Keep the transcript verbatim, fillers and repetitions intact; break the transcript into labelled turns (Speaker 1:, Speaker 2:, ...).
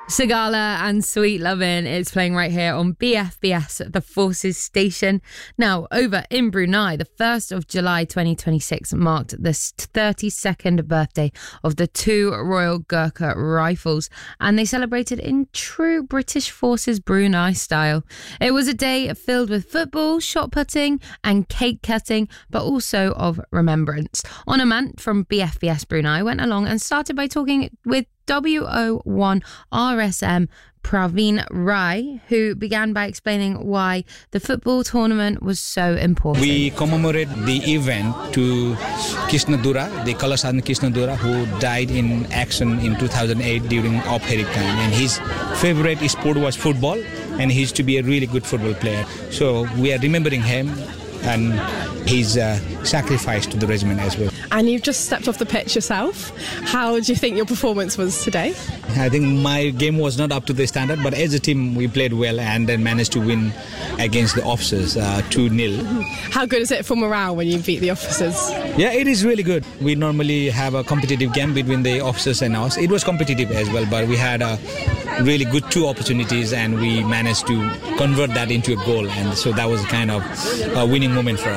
Speaker 1: Sigala and Sweet Lovin', it's playing right here on B F B S, the Forces station. Now, over in Brunei, the first of July twenty twenty-six marked the thirty-second birthday of the two Royal Gurkha Rifles, and they celebrated in true British Forces Brunei style. It was a day filled with football, shot putting and cake cutting, but also of remembrance. Onamant from B F B S Brunei went along and started by talking with W O one R S M Praveen Rai, who began by explaining why the football tournament was so important.
Speaker 2: We commemorate the event to Krishnadura, the Kalasan Krishnadura, who died in action in two thousand eight during Op-Herik time. And his favorite sport was football, and he used to be a really good football player. So we are remembering him and his uh, sacrifice to the regiment as well.
Speaker 3: And you've just stepped off the pitch yourself. How do you think your performance was today?
Speaker 2: I think my game was not up to the standard, but as a team we played well and then managed to win against the officers uh, two nil.
Speaker 3: How good is it for morale when you beat the officers?
Speaker 2: Yeah, it is really good. We normally have a competitive game between the officers and us. It was competitive as well, but we had a really good two opportunities and we managed to convert that into a goal, and so that was kind of a winning moment for us.